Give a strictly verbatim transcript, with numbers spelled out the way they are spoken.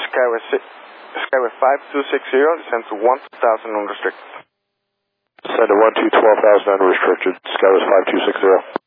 Skyway, si Skyway five two six zero, descend to one thousand unrestricted. Descend to one two twelve thousand unrestricted, Skyway five two six zero.